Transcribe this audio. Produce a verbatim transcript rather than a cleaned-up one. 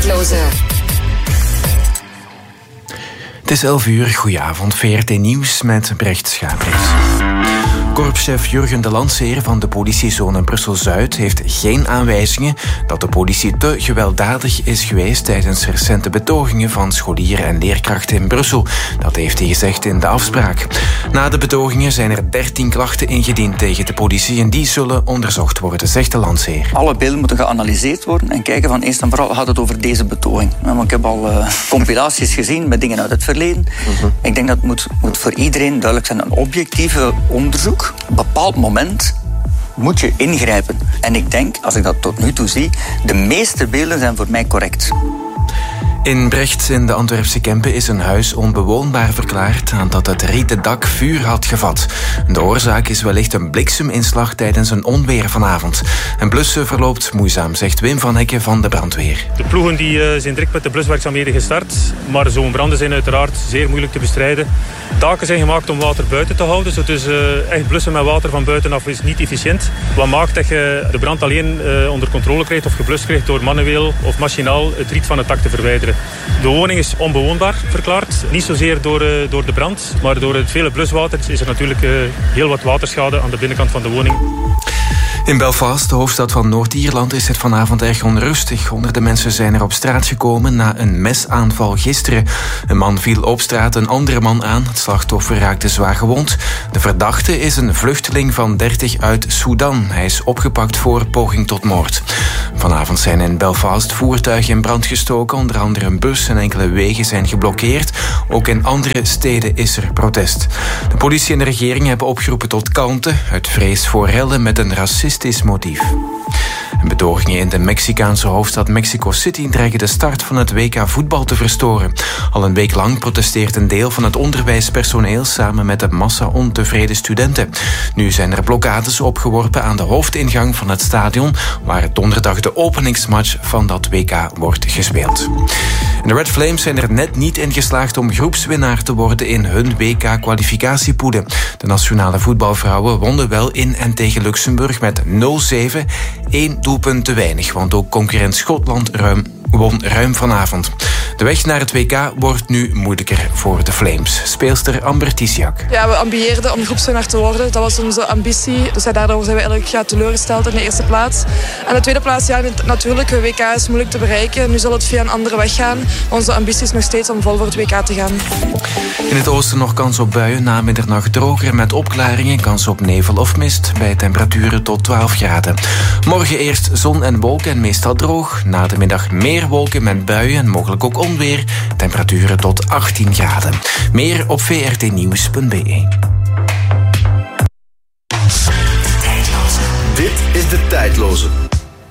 Tijdloze. Het is elf uur, goedenavond, V R T Nieuws met Brecht Schaapers. Korpschef Jurgen de Landseer van de politiezone Brussel-Zuid heeft geen aanwijzingen dat de politie te gewelddadig is geweest tijdens recente betogingen van scholieren en leerkrachten in Brussel. Dat heeft hij gezegd in de afspraak. Na de betogingen zijn er dertien klachten ingediend tegen de politie en die zullen onderzocht worden, zegt de Landseer. Alle beelden moeten geanalyseerd worden en kijken van eerst en vooral gaat het over deze betoging. Want ik heb al uh, compilaties gezien met dingen uit het verleden. Uh-huh. Ik denk dat het moet, moet voor iedereen duidelijk zijn, een objectieve onderzoek. Op een bepaald moment moet je ingrijpen. En ik denk, als ik dat tot nu toe zie, de meeste beelden zijn voor mij correct. In Brecht in de Antwerpse Kempen is een huis onbewoonbaar verklaard nadat het rieten dak vuur had gevat. De oorzaak is wellicht een blikseminslag tijdens een onweer vanavond. En blussen verloopt moeizaam, zegt Wim van Hekken van de brandweer. De ploegen die, uh, zijn direct met de bluswerkzaamheden gestart, maar zo'n branden zijn uiteraard zeer moeilijk te bestrijden. Daken zijn gemaakt om water buiten te houden, dus uh, echt blussen met water van buitenaf is niet efficiënt. Wat maakt dat je de brand alleen uh, onder controle krijgt of geblust krijgt door manueel of machinaal het riet van het dak te verwijderen. De woning is onbewoonbaar verklaard. Niet zozeer door, uh, door de brand, maar door het vele bluswater is er natuurlijk uh, heel wat waterschade aan de binnenkant van de woning. In Belfast, de hoofdstad van Noord-Ierland, is het vanavond erg onrustig. Honderden mensen zijn er op straat gekomen na een mesaanval gisteren. Een man viel op straat een andere man aan. Het slachtoffer raakte zwaar gewond. De verdachte is een vluchteling van dertig uit Sudan. Hij is opgepakt voor poging tot moord. Vanavond zijn in Belfast voertuigen in brand gestoken. Onder andere een bus en enkele wegen zijn geblokkeerd. Ook in andere steden is er protest. De politie en de regering hebben opgeroepen tot kalmte uit vrees voor rellen met een racistisch motief. En betogingen in de Mexicaanse hoofdstad Mexico City dreigen de start van het W K voetbal te verstoren. Al een week lang protesteert een deel van het onderwijspersoneel samen met een massa ontevreden studenten. Nu zijn er blokkades opgeworpen aan de hoofdingang van het stadion, waar donderdag de openingsmatch van dat W K wordt gespeeld. En de Red Flames zijn er net niet in geslaagd om groepswinnaar te worden in hun W K-kwalificatiepoelen. De nationale voetbalvrouwen wonnen wel in en tegen Luxemburg met nul zeven, één doelpunt te weinig, want ook concurrent Schotland ruim won ruim vanavond. De weg naar het W K wordt nu moeilijker voor de Flames. Speelster Amber Tisiak. Ja, we ambieerden om groepswinnaar te worden. Dat was onze ambitie. Dus ja, daardoor zijn we eigenlijk ja, teleurgesteld in de eerste plaats. En de tweede plaats, ja, natuurlijk, het W K is moeilijk te bereiken. Nu zal het via een andere weg gaan. Onze ambitie is nog steeds om vol voor het W K te gaan. In het oosten nog kans op buien. Na middernacht droger met opklaringen. Kans op nevel of mist. Bij temperaturen tot twaalf graden. Morgen eerst zon en wolken en meestal droog. Na de middag meer wolken met buien en mogelijk ook onweer. Temperaturen tot achttien graden. Meer op v r t nieuws punt b e. Dit is de Tijdloze.